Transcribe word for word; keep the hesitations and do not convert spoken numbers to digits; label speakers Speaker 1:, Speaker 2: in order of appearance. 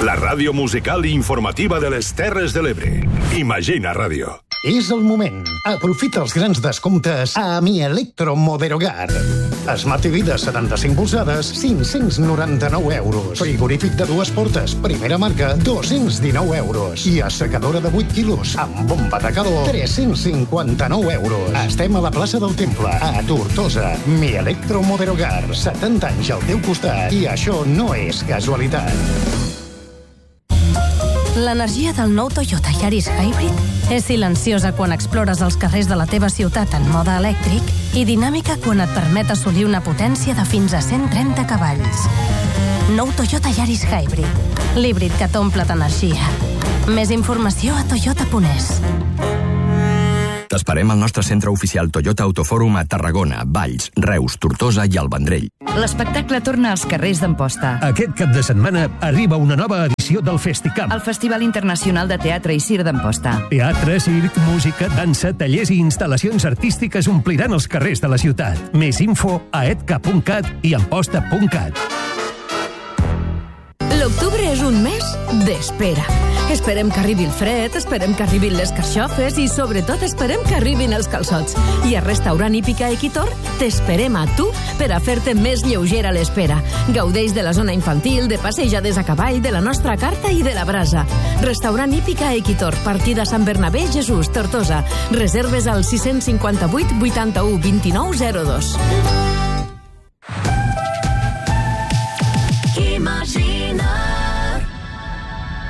Speaker 1: La ràdio musical i informativa de les Terres de l'Ebre. Imagina Ràdio.
Speaker 2: És el moment. Aprofita els grans descomptes a Mi Electro Moderogar. Smart T V de setanta-cinc polzades, cinc-cents noranta-nou euros. Frigorífic de dues portes, primera marca, dos-cents dinou euros. I assecadora de vuit quilos, amb bomba de calor, tres-cents cinquanta-nou euros. Estem a la plaça del Temple, a Tortosa. Mi Electro Moderogar, setanta anys al teu costat. I això no és casualitat.
Speaker 3: L'energia del nou Toyota Yaris Hybrid és silenciosa quan explores els carrers de la teva ciutat en mode elèctric i dinàmica quan et permet assolir una potència de fins a cent trenta cavalls. Nou Toyota Yaris Hybrid, l'híbrid que t'omple d'energia. Més informació a toyota punt es.
Speaker 4: T'esperem al nostre centre oficial Toyota Autofòrum a Tarragona, Valls, Reus, Tortosa i el Vendrell.
Speaker 5: L'espectacle torna als carrers d'Amposta.
Speaker 6: Aquest cap de setmana arriba una nova edició del Festicamp.
Speaker 5: El Festival Internacional de Teatre i Circ d'Amposta.
Speaker 6: Teatre, circ, música, dansa, tallers i instal·lacions artístiques ompliran els carrers de la ciutat. Més info a edca punt cat i amposta punt cat.
Speaker 7: L'octubre és un mes d'espera. Esperem que arribi el fred, esperem que arribin les carxofes i, sobretot, esperem que arribin els calçots. I a Restaurant Hípica Equitor t'esperem a tu per a fer-te més lleugera l'espera. Gaudeix de la zona infantil, de passejades a cavall, de la nostra carta i de la brasa. Restaurant Hípica Equitor, partida Sant Bernabé, Jesús, Tortosa. Reserves al sis cinquanta-vuit vuitanta-u vint-i-nou zero dos.